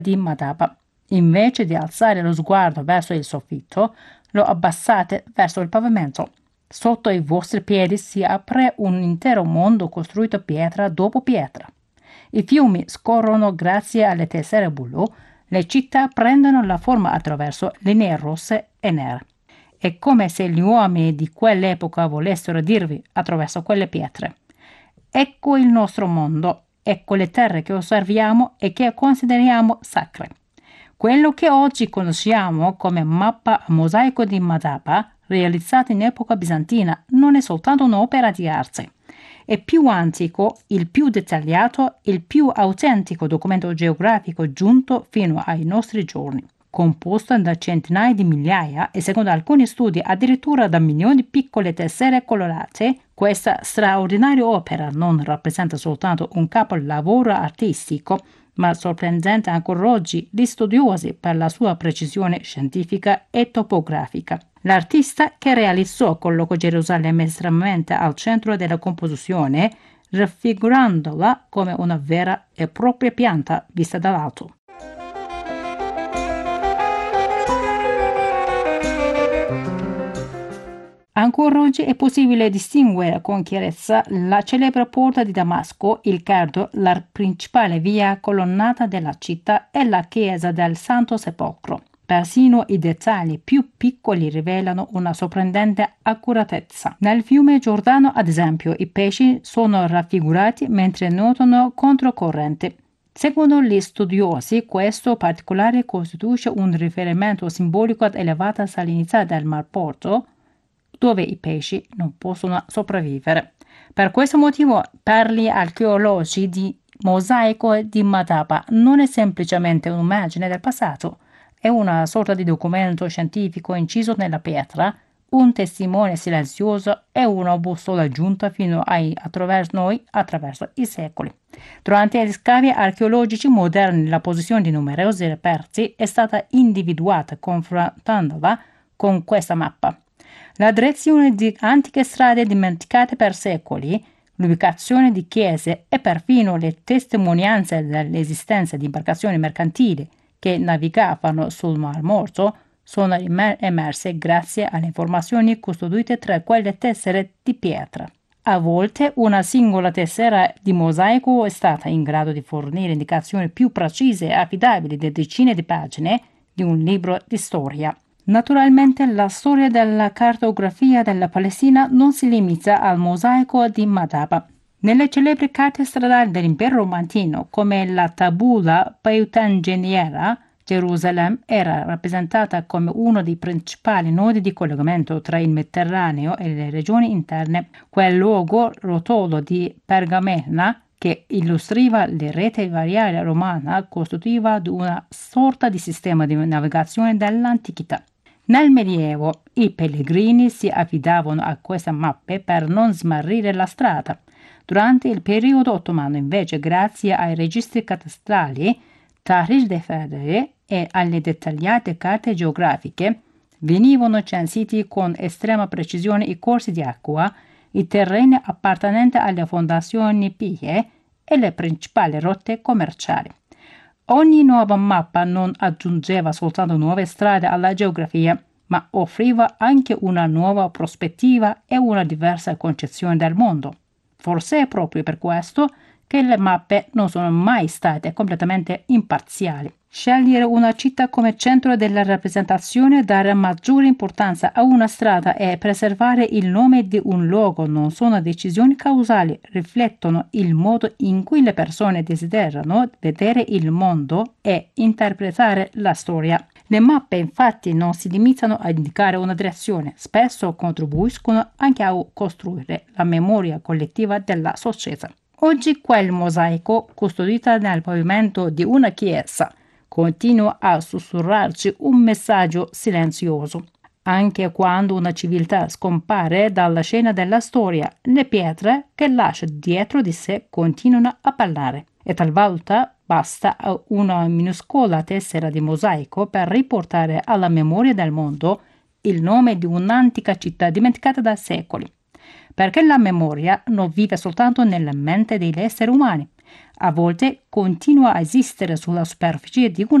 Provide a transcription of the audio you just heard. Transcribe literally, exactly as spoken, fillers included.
di Madaba. Invece di alzare lo sguardo verso il soffitto, lo abbassate verso il pavimento. Sotto i vostri piedi si apre un intero mondo costruito pietra dopo pietra. I fiumi scorrono grazie alle tessere blu, le città prendono la forma attraverso linee rosse e nere. È come se gli uomini di quell'epoca volessero dirvi attraverso quelle pietre: ecco il nostro mondo, ecco le terre che osserviamo e che consideriamo sacre. Quello che oggi conosciamo come mappa a mosaico di Madaba, realizzata in epoca bizantina, non è soltanto un'opera di arte. È più antico, il più dettagliato, il più autentico documento geografico giunto fino ai nostri giorni. Composto da centinaia di migliaia e secondo alcuni studi addirittura da milioni di piccole tessere colorate, questa straordinaria opera non rappresenta soltanto un capolavoro artistico, ma sorprendente ancora oggi gli studiosi per la sua precisione scientifica e topografica. L'artista, che realizzò collocò Gerusalemme estremamente al centro della composizione, raffigurandola come una vera e propria pianta vista dall'alto. Ancora oggi è possibile distinguere con chiarezza la celebre porta di Damasco, il Cardo, la principale via colonnata della città e la chiesa del Santo Sepolcro. Persino i dettagli più piccoli rivelano una sorprendente accuratezza. Nel fiume Giordano, ad esempio, i pesci sono raffigurati mentre nuotano controcorrente. Secondo gli studiosi, questo particolare costituisce un riferimento simbolico ad elevata salinità del Mar Porto, dove i pesci non possono sopravvivere. Per questo motivo, per gli archeologi di mosaico di Madaba non è semplicemente un'immagine del passato, è una sorta di documento scientifico inciso nella pietra, un testimone silenzioso e una bussola giunta fino ai attraverso noi attraverso i secoli. Durante gli scavi archeologici moderni, la posizione di numerosi reperti è stata individuata confrontandola con questa mappa. La direzione di antiche strade dimenticate per secoli, l'ubicazione di chiese e perfino le testimonianze dell'esistenza di imbarcazioni mercantili che navigavano sul Mar Morto sono emerse grazie alle informazioni custodite tra quelle tessere di pietra. A volte una singola tessera di mosaico è stata in grado di fornire indicazioni più precise e affidabili di decine di pagine di un libro di storia. Naturalmente la storia della cartografia della Palestina non si limita al mosaico di Madaba. Nelle celebri carte stradali dell'impero romano, come la tabula Peutangeniera, Gerusalemme era rappresentata come uno dei principali nodi di collegamento tra il Mediterraneo e le regioni interne. Quel luogo rotolo di pergamena che illustriva le reti viarie romana costituiva una sorta di sistema di navigazione dell'antichità. Nel Medioevo i pellegrini si affidavano a queste mappe per non smarrire la strada. Durante il periodo ottomano, invece, grazie ai registri catastali, Tarikh Deftere e alle dettagliate carte geografiche, venivano censiti con estrema precisione i corsi di acqua, i terreni appartenenti alle fondazioni pie e le principali rotte commerciali. Ogni nuova mappa non aggiungeva soltanto nuove strade alla geografia, ma offriva anche una nuova prospettiva e una diversa concezione del mondo. Forse è proprio per questo che le mappe non sono mai state completamente imparziali. Scegliere una città come centro della rappresentazione, dare maggiore importanza a una strada e preservare il nome di un luogo non sono decisioni causali, riflettono il modo in cui le persone desiderano vedere il mondo e interpretare la storia. Le mappe infatti non si limitano a indicare una direzione, spesso contribuiscono anche a costruire la memoria collettiva della società. Oggi quel mosaico, custodito nel pavimento di una chiesa, continua a sussurrarci un messaggio silenzioso. Anche quando una civiltà scompare dalla scena della storia, le pietre che lascia dietro di sé continuano a parlare. E talvolta basta una minuscola tessera di mosaico per riportare alla memoria del mondo il nome di un'antica città dimenticata da secoli. Perché la memoria non vive soltanto nella mente degli esseri umani. A volte continua a esistere sulla superficie di